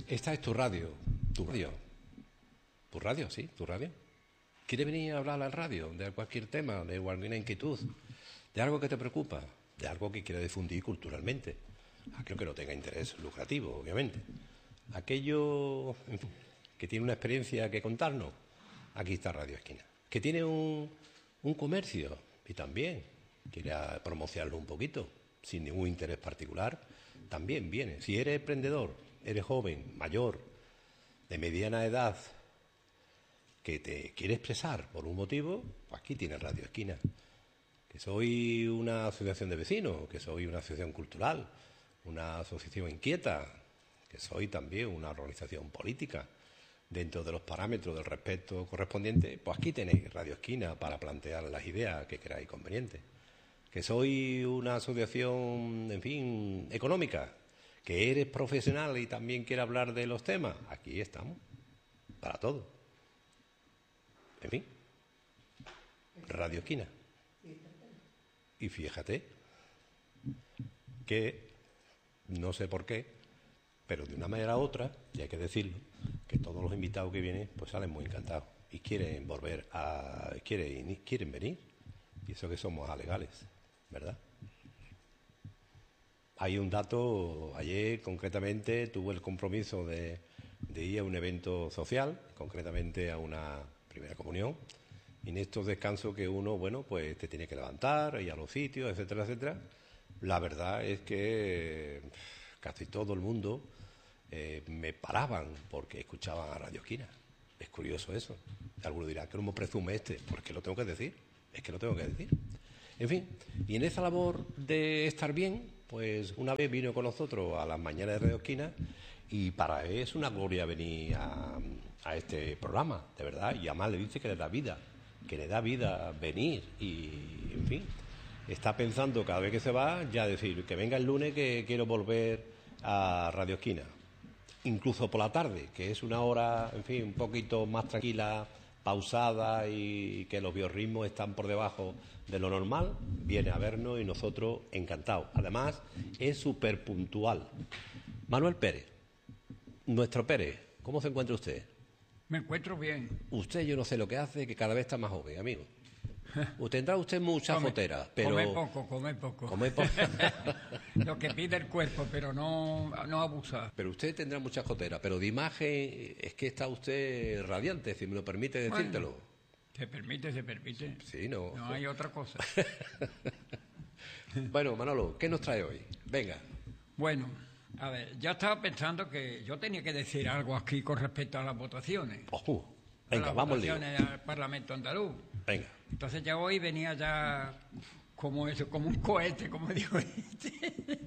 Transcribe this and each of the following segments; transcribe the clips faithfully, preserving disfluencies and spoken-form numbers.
Esta es tu radio, tu radio. Tu radio, sí, tu radio. ¿Quieres venir a hablar al radio de cualquier tema, de alguna inquietud, de algo que te preocupa, de algo que quieres difundir culturalmente? Aquello que no tenga interés lucrativo, obviamente. Aquello, en fin, que tiene una experiencia que contarnos, aquí está Radio Esquina. Que tiene un, un comercio y también quiere promocionarlo un poquito, sin ningún interés particular, también viene. Si eres emprendedor, eres joven, mayor, de mediana edad, que te quiere expresar por un motivo, pues aquí tienes Radio Esquina. Que soy una asociación de vecinos, que soy una asociación cultural, una asociación inquieta, que soy también una organización política, dentro de los parámetros del respeto correspondiente, pues aquí tenéis Radio Esquina para plantear las ideas que queráis convenientes. Que soy una asociación, en fin, económica, que eres profesional y también quieres hablar de los temas, aquí estamos, para todo. En fin, Radio Esquina. Y fíjate que, no sé por qué, pero de una manera u otra, y hay que decirlo, que todos los invitados que vienen pues salen muy encantados y quieren volver a... quieren, quieren venir, y eso que somos alegales, ¿verdad? Hay un dato, ayer concretamente tuve el compromiso de, de ir a un evento social, concretamente a una primera comunión, y en estos descansos que uno, bueno, pues te tiene que levantar, ir a los sitios, etcétera, etcétera. La verdad es que casi todo el mundo eh, me paraban porque escuchaban a Radio Esquina. Es curioso eso. Alguno dirá, ¿cómo presume este? Pues que lo tengo que decir, es que lo tengo que decir. En fin, y en esa labor de estar bien, pues una vez vino con nosotros a las mañanas de Radio Esquina y para él es una gloria venir a, a este programa, de verdad, y además le dice que le da vida, que le da vida venir y, en fin, está pensando cada vez que se va ya decir que venga el lunes que quiero volver a Radio Esquina, incluso por la tarde, que es una hora, en fin, un poquito más tranquila, pausada y que los biorritmos están por debajo de lo normal, viene a vernos y nosotros encantados. Además, es súper puntual. Manuel Pérez, nuestro Pérez, ¿cómo se encuentra usted? Me encuentro bien. Usted, yo no sé lo que hace, que cada vez está más joven, amigo. Tendrá usted mucha come, fotera, pero... Come poco, come poco. Come po... Lo que pide el cuerpo, pero no, no abusar. Pero usted tendrá mucha jotera, pero de imagen es que está usted radiante, si me lo permite decírtelo. Bueno, se permite, se permite. Sí, no. No hay otra cosa. Bueno, Manolo, ¿qué nos trae hoy? Venga. Bueno, a ver, yo estaba pensando que yo tenía que decir algo aquí con respecto a las votaciones. Ojo. Venga, las vamos votaciones al Parlamento andaluz. Venga. Entonces ya hoy venía ya como eso, como un cohete, como digo este.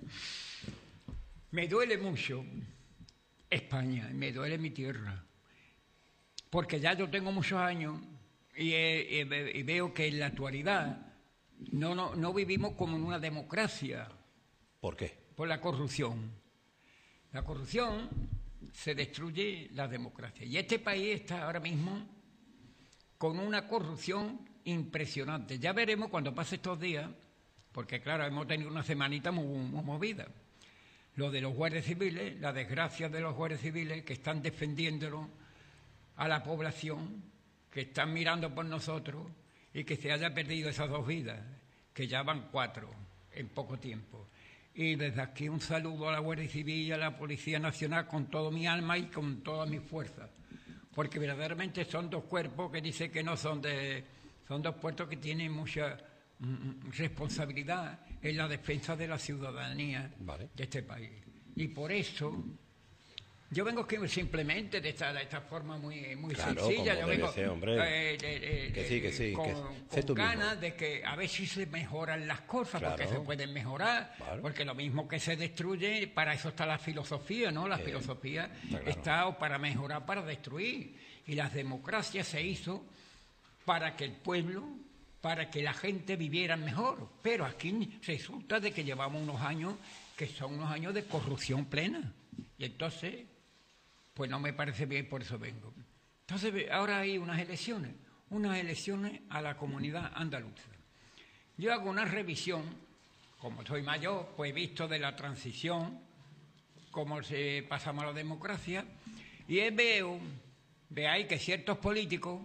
Me duele mucho España, me duele mi tierra, porque ya yo tengo muchos años y, eh, y veo que en la actualidad no, no, no vivimos como en una democracia. ¿Por qué? Por la corrupción. La corrupción se destruye la democracia. Y este país está ahora mismo con una corrupción impresionante. Ya veremos cuando pase estos días, porque claro, hemos tenido una semanita muy, muy movida. Lo de los guardias civiles, la desgracia de los guardias civiles que están defendiéndolo a la población, que están mirando por nosotros y que se haya perdido esas dos vidas, que ya van cuatro en poco tiempo. Y desde aquí un saludo a la Guardia Civil y a la Policía Nacional con todo mi alma y con todas mis fuerzas, porque verdaderamente son dos cuerpos que dicen que no son de... son dos puertos que tienen mucha mm, responsabilidad en la defensa de la ciudadanía vale. de este país. Y por eso yo vengo aquí simplemente de esta, de esta forma muy, muy claro, sencilla. Yo vengo ser, hombre. Eh, eh, eh, que sí, que sí, con, que con ganas de que a ver si se mejoran las cosas, claro. porque se pueden mejorar, claro. porque lo mismo que se destruye, para eso está la filosofía, ¿no? La eh, filosofía está, claro. está o para mejorar, para destruir. Y la democracia se hizo para que el pueblo, para que la gente viviera mejor. Pero aquí resulta de que llevamos unos años que son unos años de corrupción plena. Y entonces, pues no me parece bien, por eso vengo. Entonces, ahora hay unas elecciones, unas elecciones a la comunidad andaluza. Yo hago una revisión, como soy mayor, pues he visto de la transición cómo se pasamos a la democracia, y veo, veáis que ciertos políticos,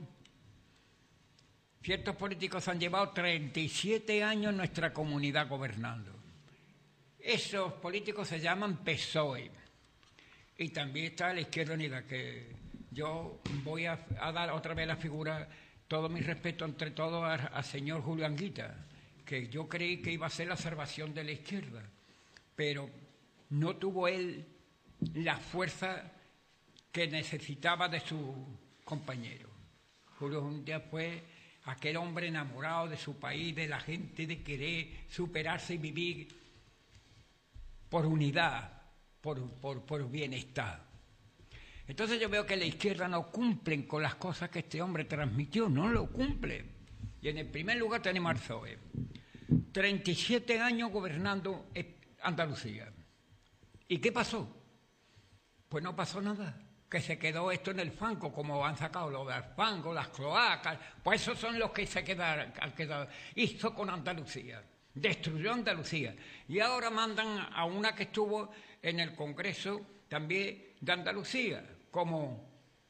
ciertos políticos han llevado treinta y siete años en nuestra comunidad gobernando. Esos políticos se llaman P S O E. Y también está la Izquierda Unida, que yo voy a, a dar otra vez la figura, todo mi respeto entre todos al señor Julio Anguita, que yo creí que iba a ser la salvación de la izquierda, pero no tuvo él la fuerza que necesitaba de sus compañeros. Julio Anguita fue aquel hombre enamorado de su país, de la gente, de querer superarse y vivir por unidad, por, por, por bienestar. Entonces yo veo que la izquierda no cumplen con las cosas que este hombre transmitió, no lo cumple. Y en el primer lugar tenemos al P S O E. treinta y siete años gobernando Andalucía. ¿Y qué pasó? Pues no pasó nada. Que se quedó esto en el fango, como han sacado lo del fango, las cloacas. Pues esos son los que se quedaron. quedado. Hizo con Andalucía. Destruyó Andalucía. Y ahora mandan a una que estuvo en el Congreso también de Andalucía, como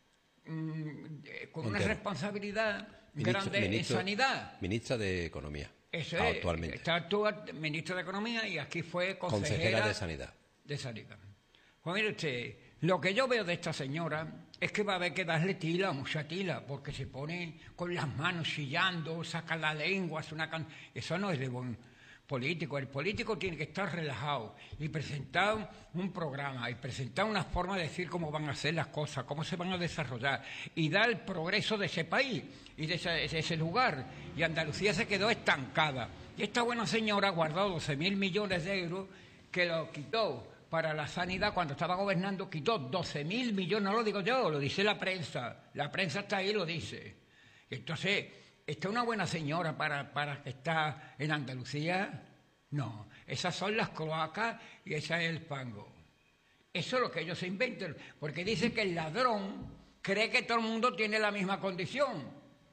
mmm, con una responsabilidad ministro, grande ministro, en sanidad. Ministra de Economía. Eso es, actualmente. Está actual ministra de Economía y aquí fue consejera, consejera de Sanidad. De Sanidad. Pues mire usted, lo que yo veo de esta señora es que va a haber que darle tila, mucha tila, porque se pone con las manos chillando, saca la lengua, hace una can... Eso no es de buen político. El político tiene que estar relajado y presentar un programa y presentar una forma de decir cómo van a ser las cosas, cómo se van a desarrollar y dar el progreso de ese país y de ese, de ese lugar. Y Andalucía se quedó estancada. Y esta buena señora guardó doce mil millones de euros que lo quitó para la sanidad cuando estaba gobernando, quitó doce mil millones, no lo digo yo, lo dice la prensa. La prensa está ahí y lo dice. Y entonces... ¿Está una buena señora para, para que está en Andalucía? No, esas son las cloacas y ese es el fango. Eso es lo que ellos se inventan, porque dicen que el ladrón cree que todo el mundo tiene la misma condición.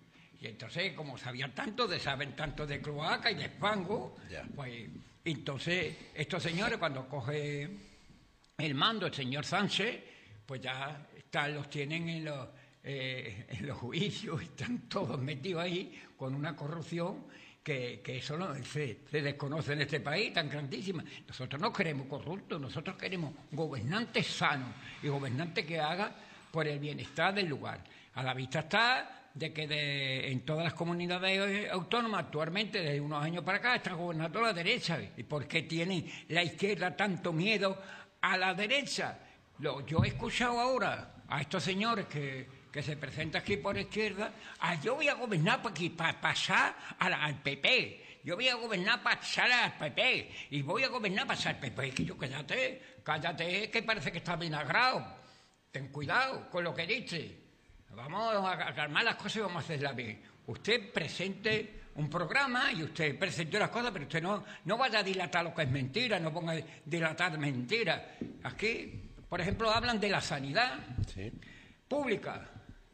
Y entonces, como sabían tanto, de, saben tanto de cloaca y de fango, yeah. Pues entonces estos señores cuando coge el mando, el señor Sánchez, pues ya están, los tienen en los... Eh, en los juicios están todos metidos ahí con una corrupción que, que eso no se, se desconoce en este país tan grandísima. Nosotros no queremos corruptos, nosotros queremos gobernantes sanos y gobernantes que hagan por el bienestar del lugar. A la vista está de que de, en todas las comunidades autónomas actualmente desde unos años para acá está gobernando la derecha. ¿Y por qué tiene la izquierda tanto miedo a la derecha? Lo, yo he escuchado ahora a estos señores que que se presenta aquí por izquierda, ah, yo voy a gobernar para aquí, para pasar al, al P P, yo voy a gobernar para pasar al P P, y voy a gobernar para pasar al P P, que yo cállate, cállate, que parece que está vinagrado, ten cuidado con lo que dice, vamos a calmar las cosas y vamos a hacerlas bien. Usted presente un programa y usted presente las cosas, pero usted no, no vaya a dilatar lo que es mentira, no ponga a dilatar mentiras. Aquí, por ejemplo, hablan de la sanidad sí. pública.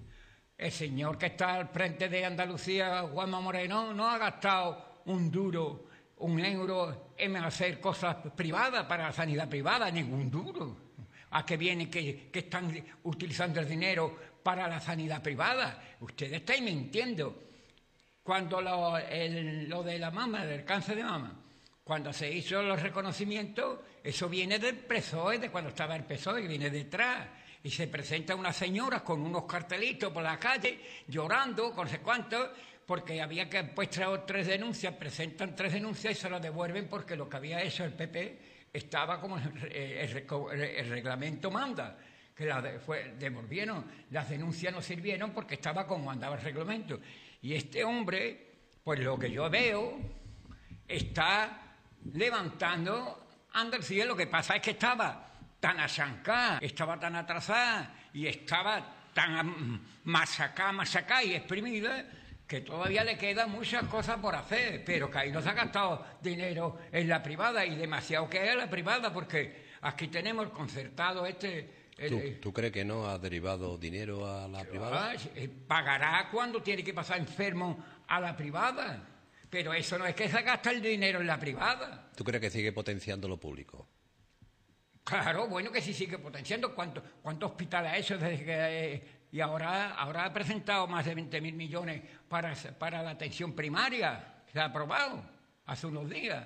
El señor que está al frente de Andalucía, Juanma Moreno, no ha gastado un duro, un euro en hacer cosas privadas para la sanidad privada, ningún duro. ¿A qué viene que, que están utilizando el dinero para la sanidad privada? Ustedes están mintiendo. Cuando lo, el, lo de la mama, del cáncer de mama, cuando se hizo los reconocimientos, eso viene del P S O E, de cuando estaba el P S O E, que viene detrás. Y se presenta una señora con unos cartelitos por la calle, llorando, con no sé cuánto, porque había que puesto tres denuncias, presentan tres denuncias y se las devuelven porque lo que había hecho el P P estaba como el, el, el, el reglamento manda, que la de, fue, devolvieron, las denuncias no sirvieron porque estaba como andaba el reglamento. Y este hombre, pues lo que yo veo, está levantando Andalucía. Lo que pasa es que estaba tan achancada, estaba tan atrasada y estaba tan masacada, masacada y exprimida que todavía le quedan muchas cosas por hacer, pero que ahí no se ha gastado dinero en la privada y demasiado que es la privada, porque aquí tenemos el concertado este... El, ¿Tú, ¿Tú crees que no ha derivado dinero a la privada? Pagará cuando tiene que pasar enfermo a la privada, pero eso no es que se gasta el dinero en la privada. ¿Tú crees que sigue potenciando lo público? Claro, bueno, que sí sigue potenciando. ¿Cuántos cuántos hospitales ha hecho desde que... Eh, y ahora, ahora ha presentado más de veinte mil millones para, para la atención primaria. Se ha aprobado hace unos días.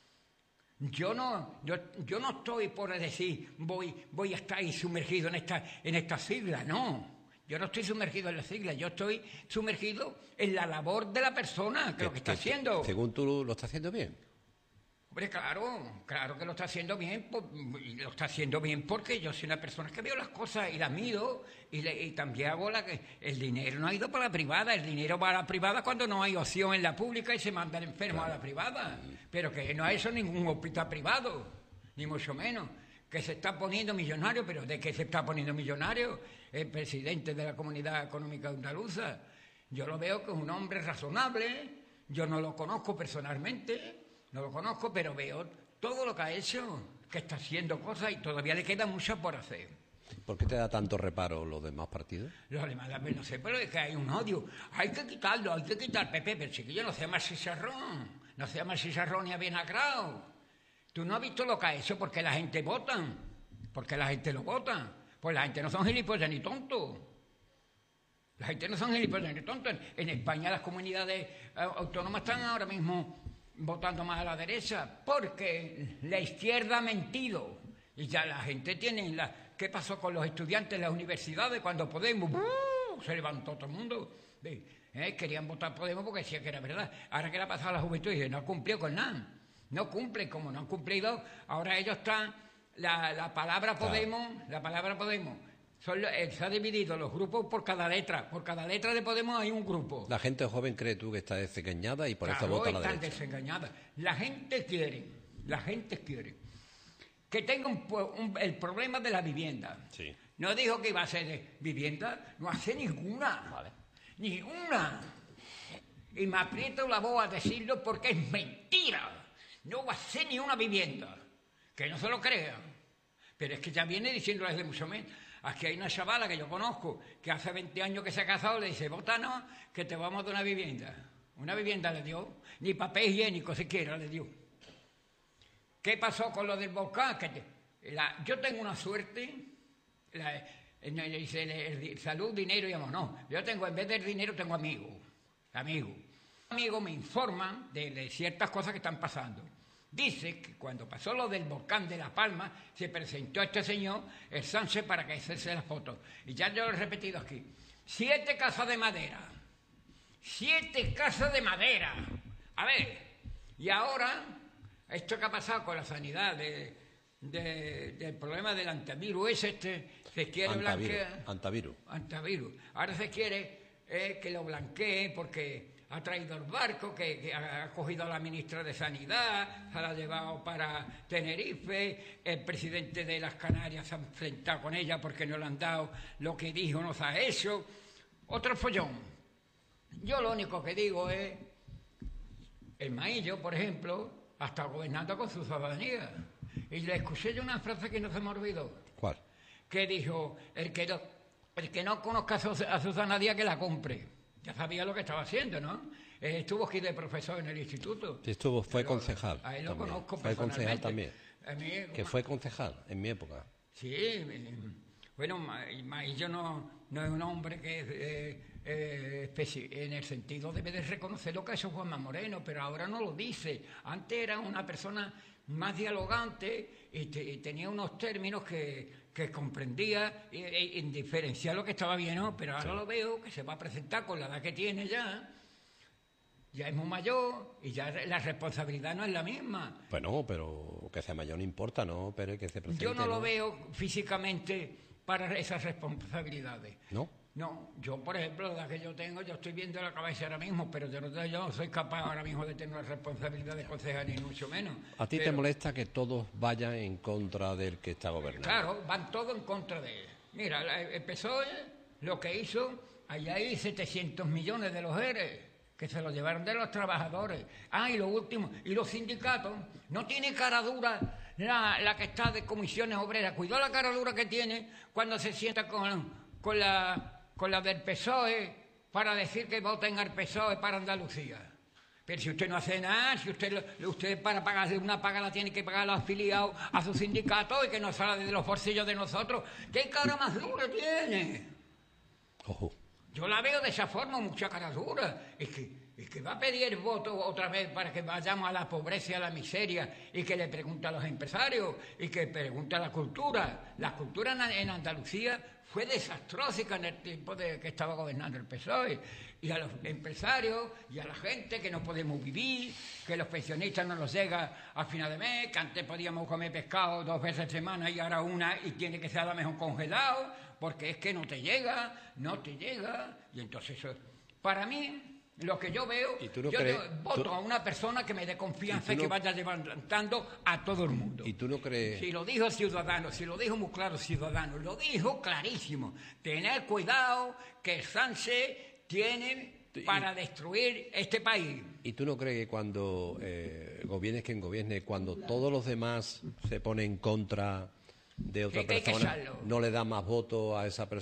Yo no, yo, yo no estoy por decir voy, voy a estar ahí sumergido en esta, en esta sigla, no. Yo no estoy sumergido en la sigla, yo estoy sumergido en la labor de la persona, que, que lo que está que, haciendo. Según tú lo está haciendo bien. Hombre, claro, claro que lo está haciendo bien, pues, lo está haciendo bien porque yo soy una persona que veo las cosas y las mido y, le, y también hago la que... El dinero no ha ido para la privada, el dinero va a la privada cuando no hay opción en la pública y se manda el enfermo claro. a la privada, pero que no ha hecho ningún hospital privado, ni mucho menos, que se está poniendo millonario, pero ¿de qué se está poniendo millonario? El presidente de la Comunidad Económica Andaluza. Yo lo veo que es un hombre razonable, yo no lo conozco personalmente... No lo conozco, pero veo todo lo que ha hecho, que está haciendo cosas y todavía le queda mucho por hacer. ¿Por qué te da tanto reparo los demás partidos? Los demás, no sé, pero es que hay un odio. Hay que quitarlo, hay que quitar Pepe, pero chiquillo, no sea más chicharrón, no sea más chicharrón ni avinagrado. Tú no has visto lo que ha hecho porque la gente vota, porque la gente lo vota. Pues la gente no son gilipollas ni tontos. La gente no son gilipollas ni tontos. En España las comunidades autónomas están ahora mismo... votando más a la derecha, porque la izquierda ha mentido. Y ya la gente tiene... La... ¿Qué pasó con los estudiantes en las universidades cuando Podemos? ¡Uh! Se levantó todo el mundo. ¿Eh? Querían votar Podemos porque decía que era verdad. Ahora que le ha pasado a la juventud, y no cumplió con nada. No cumple, como no han cumplido, ahora ellos están... La, la palabra Podemos, claro. la palabra Podemos... Son, eh, se ha dividido los grupos por cada letra. Por cada letra de Podemos hay un grupo. La gente joven cree tú que está desengañada y por claro, eso vota a la derecha. Están desengañadas. La gente quiere, la gente quiere que tenga un, un, el problema de la vivienda. Sí. No dijo que iba a ser de vivienda, no hace ninguna. Vale. Ninguna. Y me aprieto la voz a decirlo porque es mentira. No va a ser ni una vivienda. Que no se lo crean. Pero es que ya viene diciendo desde mucho menos. Aquí hay una chavala que yo conozco, que hace veinte años que se ha casado, le dice, votanos que te vamos a dar una vivienda. Una vivienda le dio, ni papel higiénico siquiera le dio. ¿Qué pasó con lo del volcán? Que te, la, yo tengo una suerte, la, el, el, el, el, salud, dinero y amor. No, yo tengo, en vez del dinero, tengo amigos. Amigos. Amigos me informan de, de ciertas cosas que están pasando. Dice que cuando pasó lo del volcán de La Palma, se presentó este señor, el Sánchez, para que hacerse las fotos. Y ya yo lo he repetido aquí. Siete casas de madera. Siete casas de madera. A ver, y ahora, esto que ha pasado con la sanidad, de, de, del problema del antivirus, es este, se quiere antavirus, blanquear. Antivirus. Antivirus. Ahora se quiere eh, que lo blanquee porque... ha traído el barco, que, que ha cogido a la ministra de Sanidad, se la ha llevado para Tenerife, el presidente de las Canarias se ha enfrentado con ella porque no le han dado lo que dijo, no se ha hecho. Otro follón. Yo lo único que digo es, el Maillo, por ejemplo, ha estado gobernando con su ciudadanía. Y le escuché yo una frase que no se me olvidó. ¿Cuál? Que dijo, el que no, el que no conozca a su, a su ciudadanía que la compre. Ya sabía lo que estaba haciendo, ¿no? Eh, estuvo aquí de profesor en el instituto. Sí, estuvo, fue Pero concejal. A él lo también. conozco Fue concejal también. A mí, que fue concejal en mi época. Sí, bueno, Maillo no, no es un hombre que eh, eh, en el sentido debe de reconocer lo que ha hecho Juanma Moreno, pero ahora no lo dice. Antes era una persona más dialogante y, te, y tenía unos términos que... que comprendía y, y, y diferenciar lo que estaba bien, ¿no? Pero ahora sí. Lo veo que se va a presentar con la edad que tiene ya, ya es muy mayor y ya la responsabilidad no es la misma. Bueno, pero que sea mayor no importa, ¿no? Pero que se presente, yo no, ¿no? lo veo físicamente para esas responsabilidades. ¿No? No, yo, por ejemplo, la que yo tengo, yo estoy viendo la cabeza ahora mismo, pero yo no, yo no soy capaz ahora mismo de tener una responsabilidad de concejal, ni mucho menos. ¿A ti pero, te molesta que todos vayan en contra del que está gobernando? Claro, van todos en contra de él. Mira, el P S O E lo que hizo, allá hay setecientos millones de los E R E, que se los llevaron de los trabajadores. Ah, y lo último, y los sindicatos, no tiene cara dura la, la que está de comisiones obreras. Cuidado la cara dura que tiene cuando se sienta con, con la... con la del P S O E para decir que voten al P S O E para Andalucía. Pero si usted no hace nada, si usted usted para pagarle una paga la tiene que pagar a los afiliados a su sindicato y que no sale de los bolsillos de nosotros, ¿qué cara más dura tiene? Ojo. Yo la veo de esa forma, mucha cara dura. Es que, es que va a pedir votos otra vez para que vayamos a la pobreza y a la miseria y que le pregunte a los empresarios y que pregunte a la cultura. La cultura en, en Andalucía fue desastrosa en el tiempo de que estaba gobernando el P S O E. Y a los empresarios y a la gente que no podemos vivir, que los pensionistas no nos llega a final de mes, que antes podíamos comer pescado dos veces a semana y ahora una y tiene que ser a lo mejor congelado, porque es que no te llega, no te llega. Y entonces, eso, para mí, lo que yo veo, no yo crees, voto tú, a una persona que me dé confianza y, y que no, vaya levantando a todo el mundo. ¿Y tú no crees? Si lo dijo Ciudadanos, si lo dijo muy claro Ciudadanos, lo dijo clarísimo. Tener cuidado que Sánchez tiene para destruir este país. ¿Y tú no crees que cuando eh, gobiernes quien gobierne, cuando todos los demás se ponen en contra de otra que, que persona, no le da más votos a esa persona?